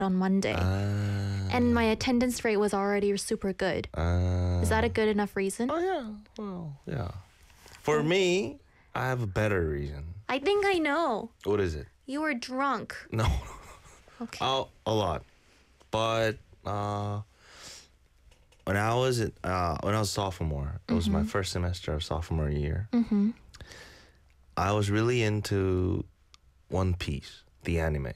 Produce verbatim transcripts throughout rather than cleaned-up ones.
on Monday. Uh, And my attendance rate was already super good. uh, Is that a good enough reason? Oh yeah, well yeah. For me, I have a better reason. I think I know. What is it? You were drunk. No, Okay. oh, a lot. But uh, when I was at, uh, when I was sophomore, it was my first semester of sophomore year. Mm-hmm. I was really into One Piece, the anime,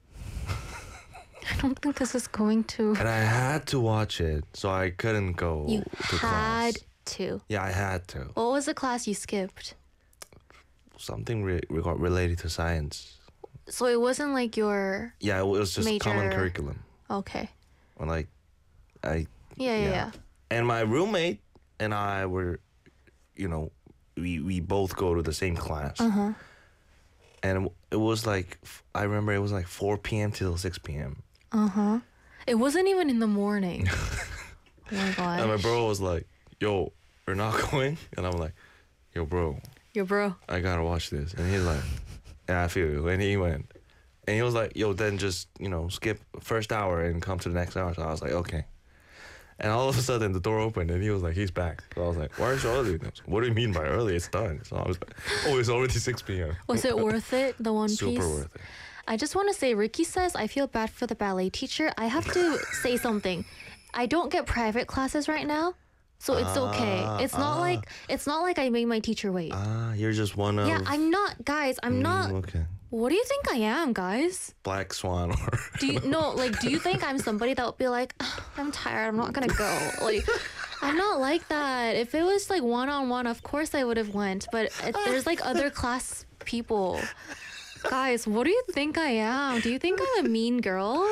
I don't think this is going to. and I had to watch it, so I couldn't go You to had class. to. Yeah, I had to. What was the class you skipped? Something re- reg- related to science. So it wasn't like your. Yeah, it was just common Major- curriculum. Okay. Or like, I Yeah, yeah, Yeah. yeah. and my roommate and I were, you know, we we both go to the same class, Uh huh. and it was like f- I remember it was like four p.m. till six p.m. Uh huh. It wasn't even in the morning. Oh my gosh. And my bro was like, "Yo, we're not going," and I'm like, "Yo, bro, Your bro. I gotta watch this," and he's like, "Yeah, I feel you," and he went, and he was like, "Yo, then just you know skip first hour and come to the next hour." So I was like, "Okay." And all of a sudden, the door opened, and he was like, "He's back." So I was like, "Why are you so early?" What do you mean by early? It's done. So I was like, "Oh, it's already six p.m." Was it worth it? The One Super Piece. worth it. I just want to say, Ricky says I feel bad for the ballet teacher. I have to say something. I don't get private classes right now, so it's okay. Ah, It's not ah. like it's not like I made my teacher wait. Ah, you're just one of. yeah, I'm not, guys. I'm not. Mm, okay. What do you think I am, guys? Black Swan or. Do you no like? Do you think I'm somebody that would be like, "Ugh, I'm tired. I'm not gonna go. Like, I'm not like that. If it was like one on one, of course I would have went. But it, there's like other class people. Guys, what do you think I am? Do you think I'm a mean girl?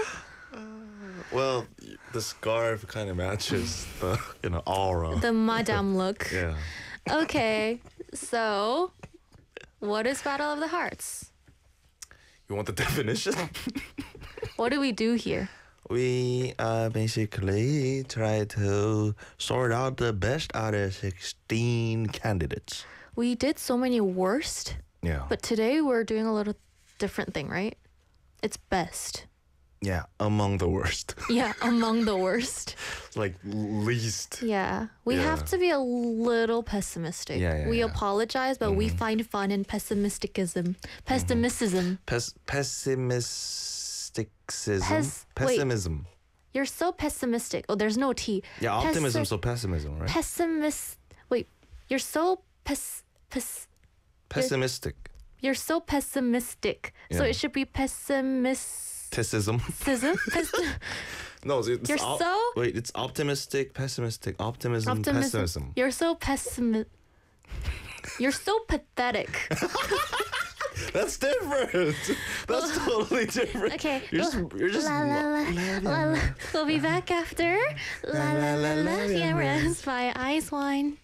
Well, the scarf kind of matches the you know aura. The madam look. yeah. Okay, so what is Battle of the Hearts? You want the definition? What do we do here? We uh, basically try to sort out the best out of sixteen candidates. We did so many worst, Yeah. but today we're doing a little different thing, right? It's best. yeah, among the worst. Yeah, among the worst. like least. Yeah, we Yeah. have to be a little pessimistic. Yeah, yeah, we yeah. apologize, but we find fun in pessimisticism. Pessimism. Pes- pessimisticism. Pes- wait. Pessimism. You're so pessimistic. Oh, there's no T. Yeah, optimism, Pessi- so pessimism, right? pessimist. Wait, you're so pes. pes Pessimistic. you're so pessimistic. So Yeah. it should be pessimism. Pessimism. Pes- No, it's, it's You're so- wait. It's optimistic, pessimistic, optimism, optimism. pessimism. You're so pessimistic. You're so pathetic. That's different. That's totally different. Okay. You're just, you're just La, la, la, la, la. We'll be back after La La La La, la, la, yeah, la. rest by Ice Wine.